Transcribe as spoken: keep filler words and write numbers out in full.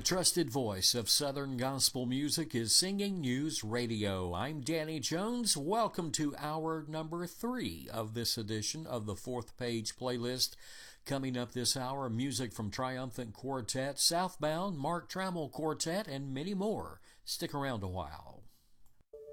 trusted voice of Southern gospel music is Singing News Radio. I'm Danny Jones. Welcome to hour number three of this edition of the Fourth Page playlist. Coming up this hour, music from Triumphant Quartet, Southbound, Mark Trammell Quartet, and many more. Stick around a while.